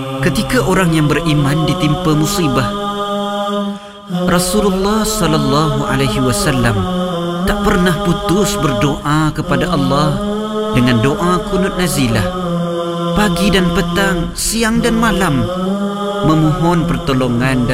Ketika orang yang beriman ditimpa musibah, Rasulullah sallallahu alaihi wasallam tak pernah putus berdoa kepada Allah dengan doa kunut nazilah. Pagi dan petang, siang dan malam, memohon pertolongan